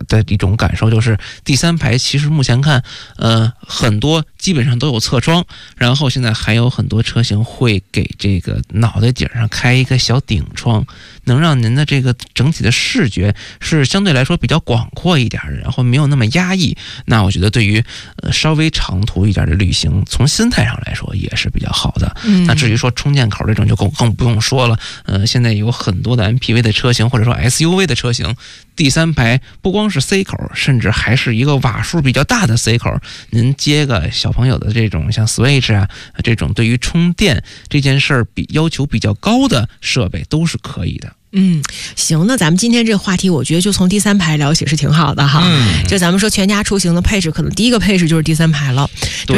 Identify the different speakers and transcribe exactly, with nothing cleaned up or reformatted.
Speaker 1: 的一种感受，就是第三排其实目前看，呃，很多基本上都有侧窗，然后现在还有很多车型会给这个脑袋顶上开一个小顶窗，能让您的这个整体的视觉是相对来说比较广阔一点的，然后没有那么压抑。那我觉得对于呃稍微长途一点的旅行，从心态上来说也是比较好的。嗯、那至于说充电口这种就更更不用说了，呃，现在有很多的 M P V 的车型或者说 S U V 的车型，第三排不光是 C 口，甚至还是一个瓦数比较大的 C 口，您接个小朋友的这种像 Switch 啊这种对于充电这件事儿比要求比较高的设备都是可以的。
Speaker 2: 嗯，行，那咱们今天这个话题，我觉得就从第三排聊起是挺好的哈。嗯，就咱们说全家出行的配置，可能第一个配置就是第三排了。
Speaker 1: 对。